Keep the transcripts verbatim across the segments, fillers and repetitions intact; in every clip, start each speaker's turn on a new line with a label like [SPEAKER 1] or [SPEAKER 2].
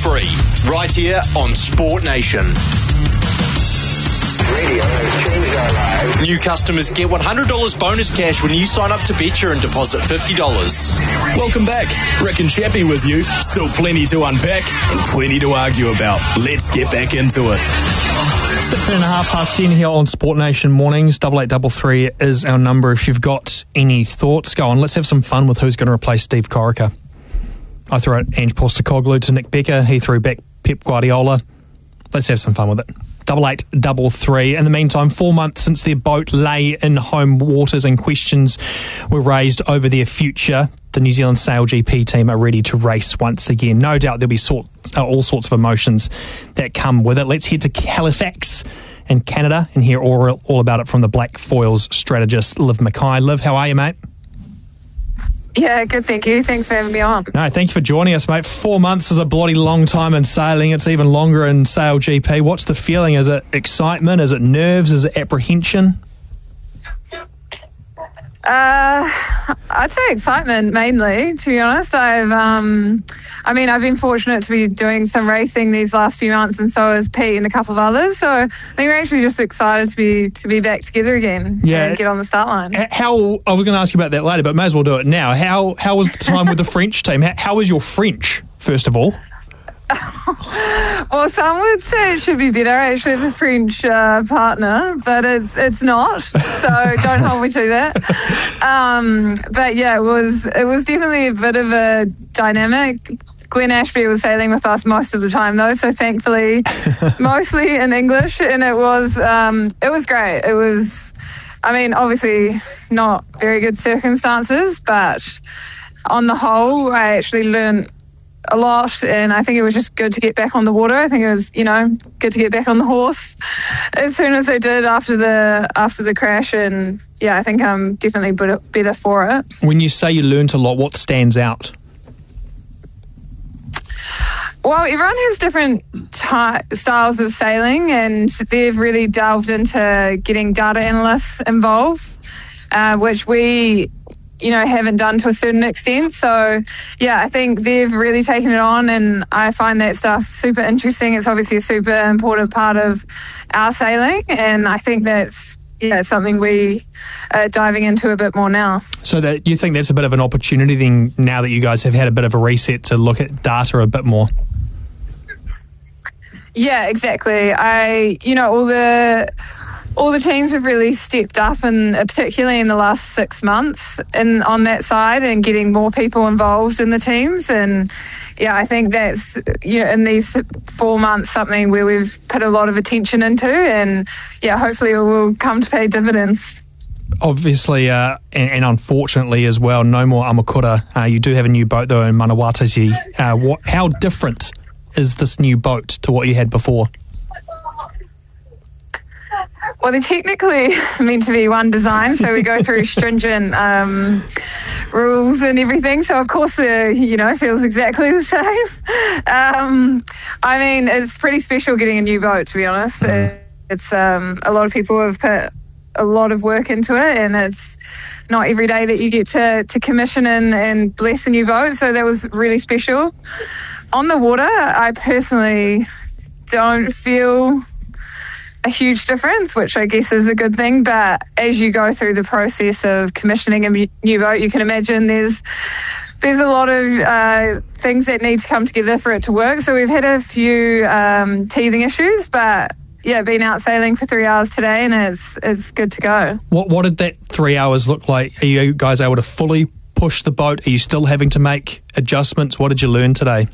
[SPEAKER 1] three, right here on Sport Nation.
[SPEAKER 2] Radio has changed our lives.
[SPEAKER 1] New customers get one hundred dollars bonus cash when you sign up to Betcha and deposit fifty dollars.
[SPEAKER 3] Welcome back. Rick and Chappie with you. Still plenty to unpack and plenty to argue about. Let's get back into it.
[SPEAKER 4] sixteen and a half past ten here on Sport Nation Mornings. Double eight double three is our number. If you've got any thoughts, go on. Let's have some fun with who's going to replace Steve Corica. I threw out Ange Postecoglou to Nick Becker. He threw back Pep Guardiola. Let's have some fun with it. Double eight double three. In the meantime, four months since their boat lay in home waters and questions were raised over their future, the New Zealand Sail G P team are ready to race once again. No doubt there'll be sort, uh, all sorts of emotions that come with it. Let's head to Halifax in Canada and hear all, all about it from the Black Foils strategist, Liv Mackay. Liv, how are you, mate?
[SPEAKER 5] Yeah, good, thank you. Thanks for having me on.
[SPEAKER 4] No, thank you for joining us, mate. Four months is a bloody long time in sailing. It's even longer in Sail G P. What's the feeling? Is it excitement? Is it nerves? Is it apprehension?
[SPEAKER 5] Uh, I'd say excitement mainly, to be honest. I've, um, I mean, I've been fortunate to be doing some racing these last few months, and so has Pete and a couple of others. So I think we're actually just excited to be to be back together again
[SPEAKER 4] yeah.
[SPEAKER 5] and get on the start line.
[SPEAKER 4] How I was going to ask you about that later, but may as well do it now. How how was the time with the French team? How, how was your French, first of all?
[SPEAKER 5] Well, some would say it should be better. I actually have a French uh, partner, but it's it's not. So don't hold me to that. Um, but yeah, it was it was definitely a bit of a dynamic. Glenn Ashby was sailing with us most of the time, though, so thankfully, mostly in English, and it was um, it was great. It was, I mean, obviously not very good circumstances, but on the whole, I actually learned a lot, and I think it was just good to get back on the water. I think it was, you know, good to get back on the horse as soon as I did after the after the crash, and yeah, I think I'm definitely better, better for it.
[SPEAKER 4] When you say you learnt a lot, what stands out?
[SPEAKER 5] Well, everyone has different ty- styles of sailing, and they've really delved into getting data analysts involved, uh, which we you know, haven't done to a certain extent. So, yeah, I think they've really taken it on, and I find that stuff super interesting. It's obviously a super important part of our sailing, and I think that's, yeah, something we are diving into a bit more now.
[SPEAKER 4] So that you think that's a bit of an opportunity then, now that you guys have had a bit of a reset, to look at data a bit more?
[SPEAKER 5] Yeah, exactly. I, you know, all the... All the teams have really stepped up, and particularly in the last six months, and on that side, and getting more people involved in the teams. And yeah, I think that's, you know, in these four months, something where we've put a lot of attention into, and yeah, hopefully it will come to pay dividends.
[SPEAKER 4] Obviously, uh, and, and unfortunately as well, no more Amakura. Uh, you do have a new boat though in Manawatati. Uh, what, how different is this new boat to what you had before?
[SPEAKER 5] Well, they're technically meant to be one design, so we go through stringent um, rules and everything. So, of course, it, you know, feels exactly the same. Um, I mean, it's pretty special getting a new boat, to be honest. Mm. It's um, a lot of people have put a lot of work into it, and it's not every day that you get to, to commission and, and bless a new boat. So that was really special. On the water, I personally don't feel a huge difference, which I guess is a good thing. But as you go through the process of commissioning a new boat, you can imagine there's there's a lot of uh, things that need to come together for it to work. So we've had a few um, teething issues, but yeah, been out sailing for three hours today, and it's it's good to go. What
[SPEAKER 4] what did that three hours look like? Are you guys able to fully push the boat? Are you still having to make adjustments? What did you learn today?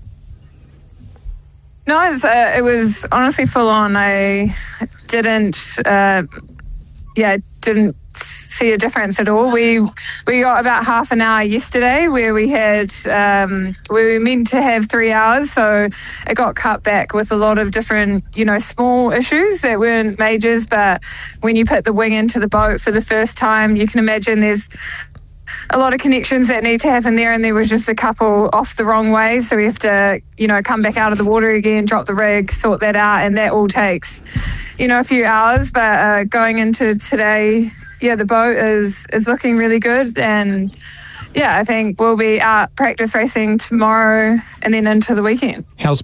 [SPEAKER 5] No, it was, uh, it was honestly full on. I didn't, uh, yeah, didn't see a difference at all. We we got about half an hour yesterday where we had, um, we were meant to have three hours, so it got cut back with a lot of different, you know, small issues that weren't majors. But when you put the wing into the boat for the first time, you can imagine there's a lot of connections that need to happen there, and there was just a couple off the wrong way, so we have to, you know, come back out of the water again, drop the rig, sort that out, and that all takes, you know, a few hours. But uh, going into today, yeah, the boat is is looking really good, and yeah, I think we'll be out practice racing tomorrow and then into the weekend.
[SPEAKER 4] How's